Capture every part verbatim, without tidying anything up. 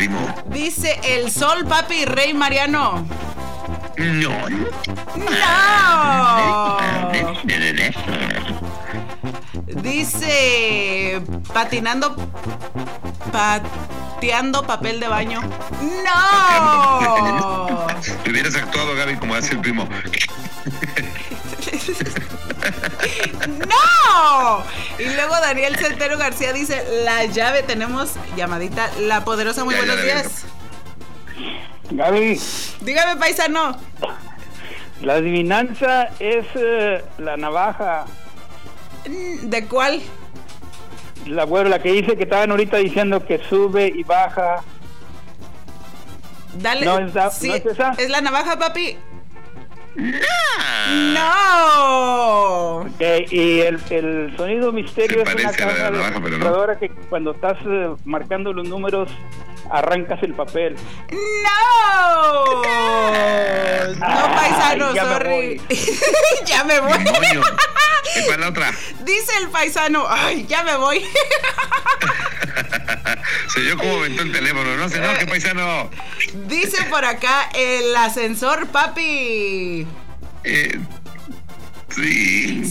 primo? Dice el sol, papi, rey Mariano. No. No. Dice patinando, pateando papel de baño. No. Te hubieras actuado, Gaby, como hace el primo. ¡No! Y luego Daniel Centeno García dice, la llave, tenemos llamadita, la poderosa, muy ya, buenos ya, días. Gaby. Dígame, paisano. La adivinanza es uh, la navaja. ¿De cuál? La, bueno, la que dice que estaban ahorita diciendo que sube y baja. Dale. ¿No es, la, sí, ¿no es esa? ¿Es la navaja, papi? No. Okay, y el, el sonido misterio se es una caja de computadora, no. Que cuando estás uh, marcando los números arrancas el papel. No. No, paisano, Ay, ya sorry. Me ya me voy. ¿Y para la otra? Dice el paisano, ay, ya me voy. Se yo como aventó el teléfono, no sé, no, qué paisano. Dice por acá el ascensor, papi. Eh, sí.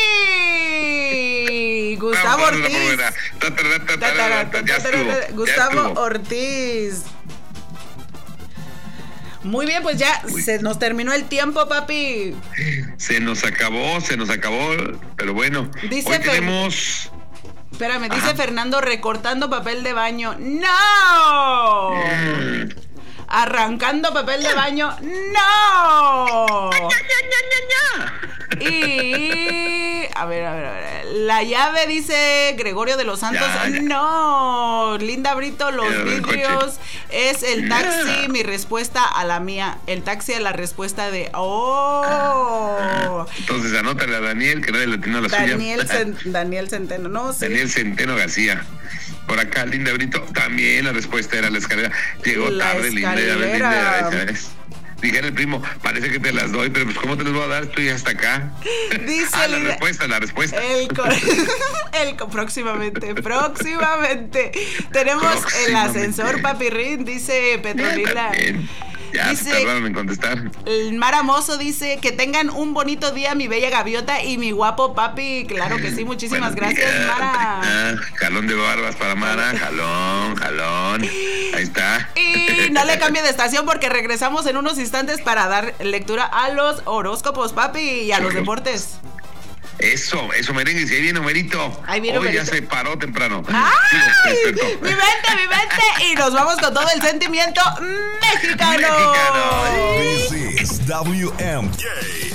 Sí. Gustavo Vamos, Ortiz. Gustavo Ortiz. Muy bien, pues ya Uy. se nos terminó el tiempo, papi. Se nos acabó, se nos acabó, pero bueno. Dice hoy tenemos... Espérame, dice Ajá. Fernando, recortando papel de baño. ¡No! Mm. Arrancando papel de baño. ¡No! Y... A ver, a ver, a ver. La llave, dice Gregorio de los Santos. Ya, ya. No. Linda Brito, los ya, vidrios. Es el taxi, ya. Mi respuesta a la mía. El taxi es la respuesta de... ¡Oh! Entonces anótale a Daniel, que nadie le tiene la Daniel suya. Cen, Daniel Centeno, no sé. Daniel Centeno García. Por acá, Linda Brito, también la respuesta era la escalera. Llegó la tarde, escalera. Linda. Linda, ¿sabes? Dijera el primo, parece que te las doy, pero pues ¿cómo te las voy a dar? Estoy hasta acá. Dice ah, la Linda, respuesta, la respuesta. El, el próximamente, próximamente. Tenemos próximamente. El ascensor, papirrín, dice Petronila. Ya, dice, se tardaron en contestar. El Mara Mozo dice que tengan un bonito día, mi bella gaviota y mi guapo papi. Claro que sí, muchísimas Buenos gracias, días. Mara. Ah, jalón de barbas para Mara, jalón, jalón. Ahí está. Y no le cambie de estación porque regresamos en unos instantes para dar lectura a los horóscopos, papi, y a los deportes. Eso, eso, merengue, si ahí viene Humerito. Ahí viene Hoy Humerito. ya se paró temprano. ¡Ay! Mi mente, mi mente. Y nos vamos con todo el sentimiento mexicano. Mexicano. This is W M K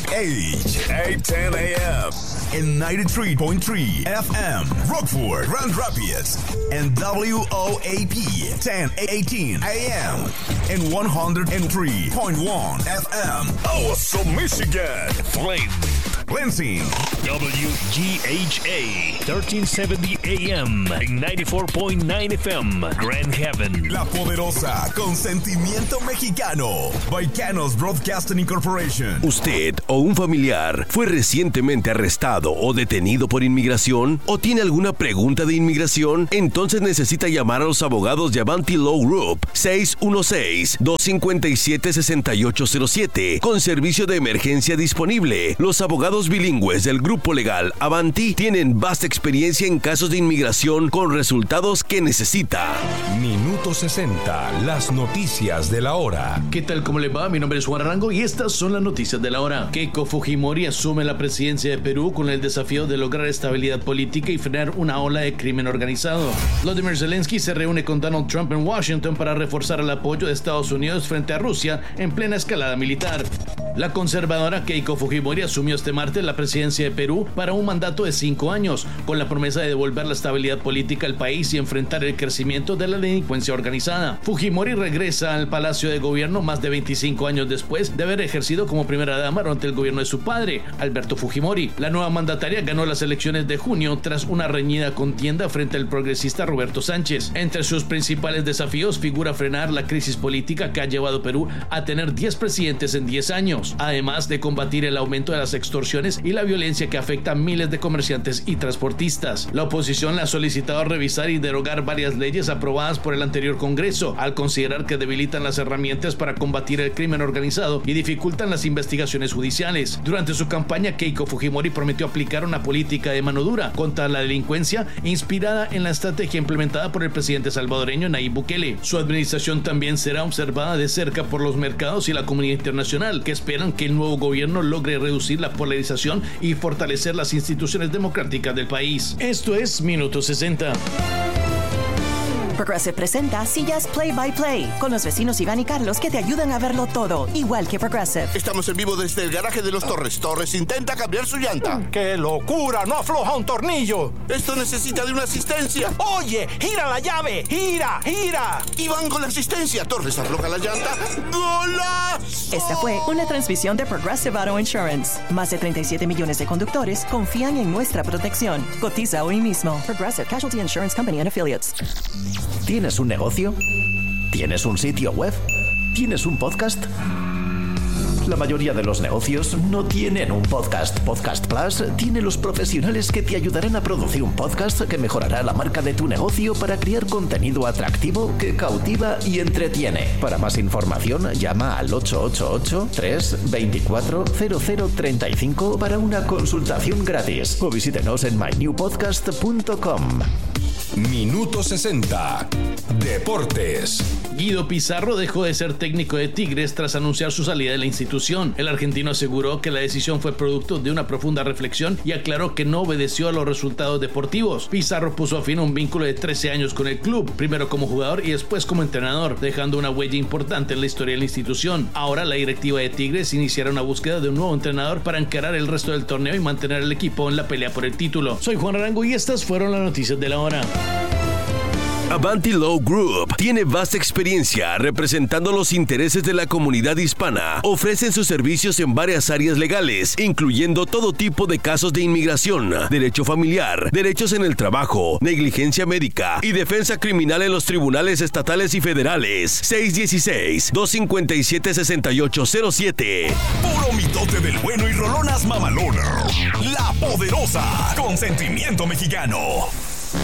H eight ten A M and ninety-three point three F M, Rockford, Grand Rapids, and W O A P ten eighteen A M and one oh three point one F M. Awesome, Michigan. Flint, Lansing. W G H A thirteen seventy A M and ninety-four point nine F M, Grand Haven. La Poderosa, con sentimiento mexicano. Baicanos Broadcasting Incorporation. ¿Usted o un familiar fue recientemente arrestado o detenido por inmigración? ¿O tiene alguna pregunta de inmigración? Entonces necesita llamar a los abogados de Avanti Law Group seis uno seis, dos cinco siete, seis ocho cero siete con servicio de emergencia disponible. Los abogados bilingües del Grupo Legal Avanti tienen vasta experiencia en casos de inmigración con resultados que necesita. Minuto sesenta, las noticias de la hora. ¿Qué tal? ¿Cómo le va? Mi nombre es Juan Arango y estas son las noticias de la hora. Keiko Fujimori asume la presidencia de Perú con el desafío de lograr estabilidad política y frenar una ola de crimen organizado. Volodymyr Zelensky se reúne con Donald Trump en Washington para reforzar el apoyo de Estados Unidos frente a Rusia en plena escalada militar. La conservadora Keiko Fujimori asumió este martes la presidencia de Perú para un mandato de cinco años, con la promesa de devolver la estabilidad política al país y enfrentar el crecimiento de la delincuencia organizada. Fujimori regresa al Palacio de Gobierno más de veinticinco años después de haber ejercido como primera dama durante el gobierno de su padre, Alberto Fujimori. La nueva mandataria ganó las elecciones de junio tras una reñida contienda frente al progresista Roberto Sánchez. Entre sus principales desafíos figura frenar la crisis política que ha llevado a Perú a tener diez presidentes en diez años. años, además de combatir el aumento de las extorsiones y la violencia que afecta a miles de comerciantes y transportistas. La oposición le ha solicitado revisar y derogar varias leyes aprobadas por el anterior Congreso, al considerar que debilitan las herramientas para combatir el crimen organizado y dificultan las investigaciones judiciales. Durante su campaña, Keiko Fujimori prometió aplicar una política de mano dura contra la delincuencia inspirada en la estrategia implementada por el presidente salvadoreño Nayib Bukele. Su administración también será observada de cerca por los mercados y la comunidad internacional, que esperan que el nuevo gobierno logre reducir la polarización y fortalecer las instituciones democráticas del país. Esto es Minuto sesenta. Progressive presenta Sillas Play by Play con los vecinos Iván y Carlos que te ayudan a verlo todo, igual que Progressive. Estamos en vivo desde el garaje de los Torres. Torres intenta cambiar su llanta. ¡Qué locura! ¡No afloja un tornillo! Esto necesita de una asistencia. ¡Oye! ¡Gira la llave! ¡Gira! ¡Gira! Iván con la asistencia. Torres afloja la llanta. ¡Golazo! Esta fue una transmisión de Progressive Auto Insurance. Más de treinta y siete millones de conductores confían en nuestra protección. Cotiza hoy mismo. Progressive Casualty Insurance Company and Affiliates. ¿Tienes un negocio? ¿Tienes un sitio web? ¿Tienes un podcast? La mayoría de los negocios no tienen un podcast. Podcast Plus tiene los profesionales que te ayudarán a producir un podcast que mejorará la marca de tu negocio para crear contenido atractivo que cautiva y entretiene. Para más información, llama al ocho ocho ocho, tres dos cuatro, cero cero tres cinco para una consultación gratis o visítenos en my new podcast punto com. Minuto sesenta. Deportes. Guido Pizarro dejó de ser técnico de Tigres tras anunciar su salida de la institución. El argentino aseguró que la decisión fue producto de una profunda reflexión y aclaró que no obedeció a los resultados deportivos. Pizarro puso fin a un vínculo de trece años con el club, primero como jugador y después como entrenador, dejando una huella importante en la historia de la institución. Ahora la directiva de Tigres iniciará una búsqueda de un nuevo entrenador para encarar el resto del torneo y mantener al equipo en la pelea por el título. Soy Juan Arango y estas fueron las noticias de la hora. Avanti Law Group tiene vasta experiencia representando los intereses de la comunidad hispana. Ofrecen sus servicios en varias áreas legales, incluyendo todo tipo de casos de inmigración, derecho familiar, derechos en el trabajo, negligencia médica y defensa criminal en los tribunales estatales y federales. seis uno seis, dos cinco siete, seis ocho cero siete. Puro mitote del bueno y rolonas mamalona. La Poderosa, con sentimiento mexicano.